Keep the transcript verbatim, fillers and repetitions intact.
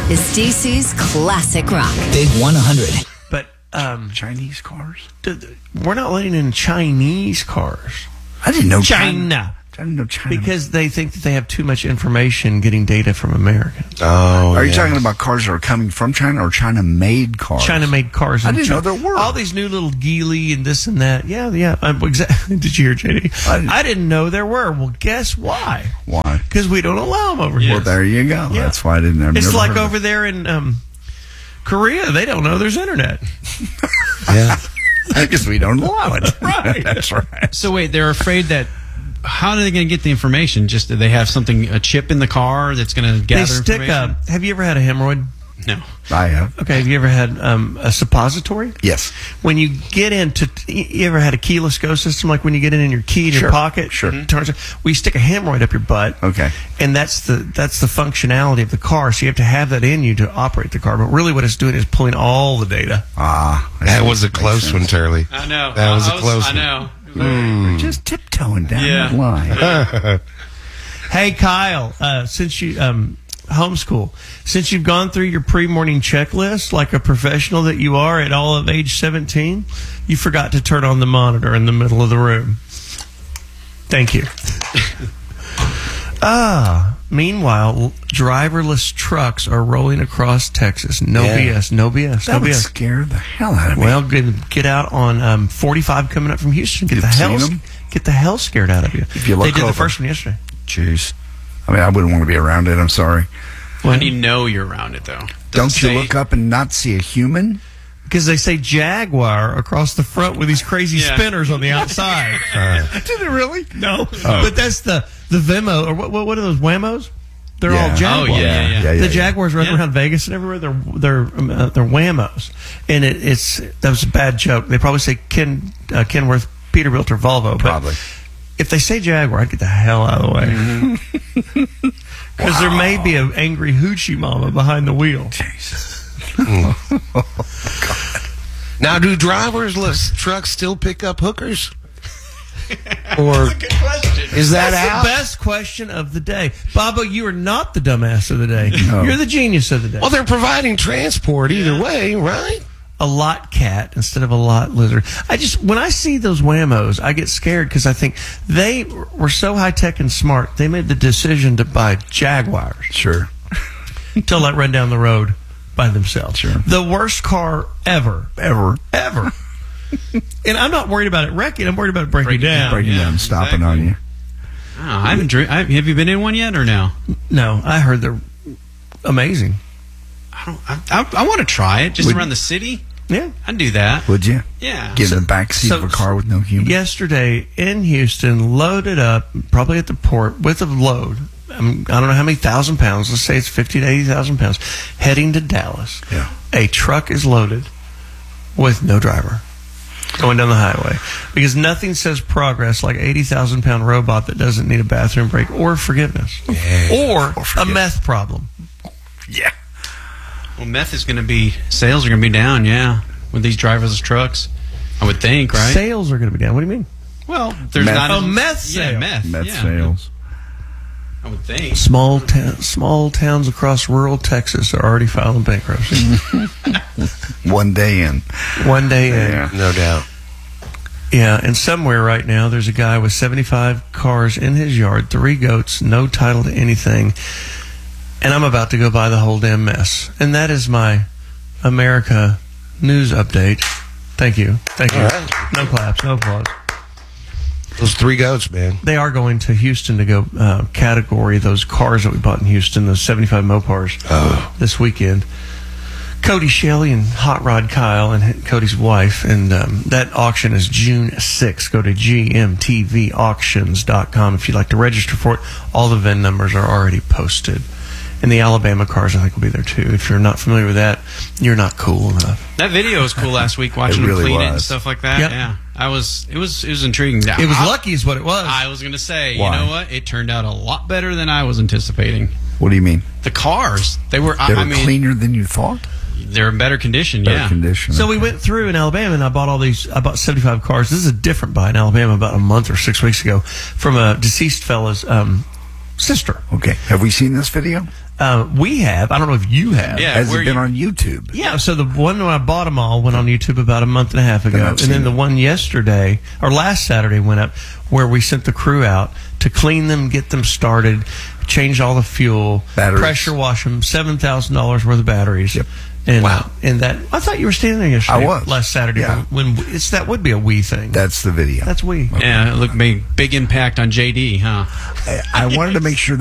is D C's Classic Rock. Big one hundred. But um, Chinese cars? th- th- we're not letting in Chinese cars. I didn't know China. I didn't know China. Because they think that they have too much information getting data from Americans. Oh, Are you yeah. talking about cars that are coming from China or China-made cars? China-made cars. I in didn't China. know there were. All these new little Geely and this and that. Yeah, yeah. Um, exactly. Did you hear, J D? I didn't- I didn't know there were. Well, guess why? Why? Because we don't allow them over Well, here. there you go. Yeah. That's why I didn't know. It's like over there in um, Korea. They don't know there's internet. Yeah. Because we don't allow it. Right. That's right. So wait, they're afraid that. How are they going to get the information? Just do they have something, a chip in the car that's going to gather They stick information? up. Have you ever had a hemorrhoid? No. I have. Okay. Have you ever had um, a suppository? Yes. When you get into, you ever had a keyless go system, like when you get it in your key in Sure, your pocket? sure. It turns, we stick a hemorrhoid up your butt. Okay. And that's the that's the functionality of the car. So you have to have that in you to operate the car. But really, what it's doing is pulling all the data. Ah. That was a close one, Charlie. I know. That was I a close I one. know. We're just tiptoeing down Yeah. that line. Hey, Kyle, uh, since you um, homeschool, since you've gone through your pre-morning checklist like a professional that you are at all of age seventeen, you forgot to turn on the monitor in the middle of the room. Thank you. Ah, meanwhile, driverless trucks are rolling across Texas. No Yeah. B S, no B S, That no would B S. scare the hell out of me. Well, get, get out on um, forty-five coming up from Houston. Get You've the hell, seen 'em? get the hell scared out of you. If you look they did over- the first one yesterday. Jeez. I mean, I wouldn't want to be around it. I'm sorry. How do you know you're around it, though? Don't Does you it say- look up and not see a human? Because they say Jaguar across the front with these crazy Yeah. spinners on the outside. Did it really? No, but that's the the Vimo or what? What, what are those Whamos? They're Yeah. all Jaguars. Oh, yeah, yeah, yeah. Yeah, yeah, the yeah. Jaguars run Yeah. around Vegas and everywhere. They're they're um, uh, they're Whamos, and it, it's that was a bad joke. They probably say Ken uh, Kenworth Peterbilt or Volvo. But Probably. if they say Jaguar, I'd get the hell out of the way. Because there may be an angry hoochie mama behind the wheel. Now, do driverless trucks still pick up hookers? Or is that That's out? the best question of the day. Bobo, you are not the dumbass of the day. No. You're the genius of the day. Well, they're providing transport either way, right? A lot cat instead of a lot lizard. I just, when I see those Whamos, I get scared because I think they were so high tech and smart. They made the decision to buy Jaguars Sure. to let run down the road by themselves. Sure. The worst car ever. Ever. Ever. And I'm not worried about it wrecking. I'm worried about it breaking, Breaking down. down. Breaking yeah, down and stopping exactly. on you. Oh, I haven't. Dri- I, have you been in one yet, or no? No, I heard they're amazing. I don't. I, I, I want to try it just Would- around the city. Yeah. I'd do that. Would you? Yeah. Get in the back seat So- of a car with no human? Yesterday in Houston, loaded up, probably at the port, with a load. Um, I don't know how many thousand pounds. Let's say it's fifty to eighty thousand pounds. Heading to Dallas. Yeah. A truck is loaded with no driver going down the highway. Because nothing says progress like eighty thousand pound robot that doesn't need a bathroom break or forgiveness. Or, a forgiveness. meth problem. Yeah. Well, meth is going to be sales are going to be down. Yeah, with these driverless trucks, I would think, right? Sales are going to be down. What do you mean? Well, there's Meth. not Oh, as- meth Yeah, sales. meth. Met yeah. sales. I would think. Small, ta- small towns across rural Texas are already filing bankruptcy. One day in. One day in. Yeah. No doubt. Yeah, and somewhere right now there's a guy with seventy-five cars in his yard, three goats, no title to anything, and I'm about to go buy the whole damn mess. And that is my America news update. Thank you. Thank you. All right. No claps, no applause. Those three goats, man. They are going to Houston to go uh, category those cars that we bought in Houston, those seventy-five Mopars, Oh. this weekend. Cody Shelley and Hot Rod Kyle and Cody's wife. And um, that auction is June sixth. Go to G M T V auctions dot com if you'd like to register for it. All the V I N numbers are already posted. And the Alabama cars, I think, will be there too. If you're not familiar with that, you're not cool enough. That video was cool last week, watching It really them clean it and was. stuff like that. Yep. Yeah, I was. It was. It was intriguing. It was I, lucky is what it was. I was going to say, Why? you know what? It turned out a lot better than I was anticipating. What do you mean? The cars, they were. They I, were I mean, cleaner than you thought? they're in better condition. Better yeah. condition. So we okay. went through in Alabama, and I bought all these. I bought seventy-five cars. This is a different buy in Alabama about a month or six weeks ago from a deceased fella's um, sister. Okay. Have we seen this video? Uh, we have. I don't know if you have. Yeah, Has where it been you- on YouTube? Yeah, so the one when I bought them all went on YouTube about a month and a half ago, I've and seen then the it. one yesterday or last Saturday went up where we sent the crew out to clean them, get them started, change all the fuel, Batteries. pressure wash them, seven thousand dollars worth of batteries. Yep. And, Wow. And that I thought you were standing there yesterday. I was. last Saturday. Yeah. When, when it's that would be a we thing. That's the video. That's we. Yeah, look, big big impact on J D, huh? I, I wanted to make sure